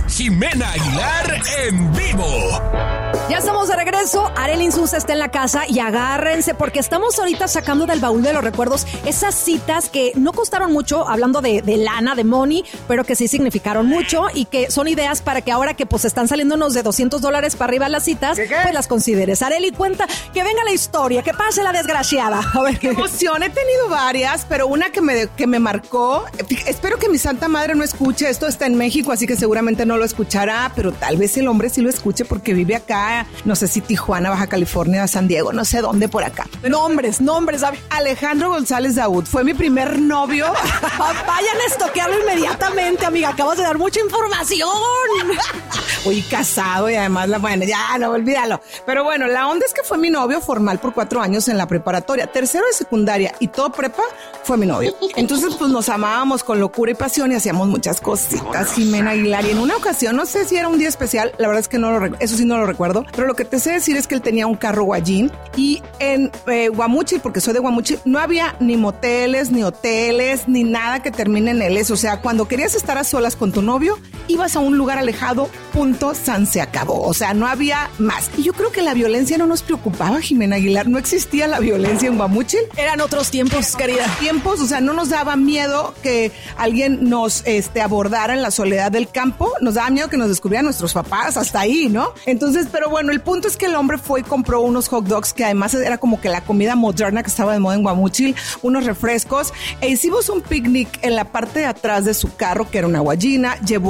es Jimena Aguilar en vivo. Ya estamos de regreso. Arely Insunza está en la casa y agárrense porque estamos ahorita sacando del baúl de los recuerdos esas citas que no costaron mucho, hablando de lana, de money, pero que sí significaron mucho y que son ideas para que ahora que pues están saliéndonos de $200 para arriba las citas, pues las consideres. Arely, cuenta, que venga la historia, que pase la desgraciada. A ver, qué emoción. He tenido varias, pero una que me marcó. Espero que mi santa madre no escuche. Esto está en México, así que seguramente no lo escuchará, pero tal vez el hombre sí lo escuche porque vive acá, no sé si Tijuana, Baja California, San Diego, no sé dónde por acá. Nombres, ¿sabes? Alejandro González Daud fue mi primer novio. Vayan a estoquearlo inmediatamente, amiga. Acabas de dar mucha información. Oye, casado y además, bueno, ya, no, olvídalo. Pero bueno, la onda es que fue mi novio formal por 4 años en la preparatoria. Tercero de secundaria y todo prepa fue mi novio. Entonces, pues nos amábamos con locura y pasión y hacíamos muchas cositas, Jimena Aguilar. Y en una ocasión, no sé si era un día especial, la verdad es que eso sí no lo recuerdo, pero lo que te sé decir es que él tenía un carro Guayín y en Guamúchil, porque soy de Guamúchil, no había ni moteles, ni hoteles, ni nada que termine en L. O sea, cuando querías estar a solas con tu novio, ibas a un lugar alejado, punto, san se acabó. O sea, no había más. Y yo creo que la violencia no nos preocupaba, Jimena Aguilar. No existía la violencia en Guamúchil. Eran otros tiempos, querida. O sea, no nos daba miedo que alguien nos abordara en la soledad del campo. Nos daba miedo que nos descubrieran nuestros papás, hasta ahí, ¿no? Entonces, pero bueno, el punto es que el hombre fue y compró unos hot dogs, que además era como que la comida moderna que estaba de moda en Guamúchil, unos refrescos, e hicimos un picnic en la parte de atrás de su carro, que era una guayina. Llevó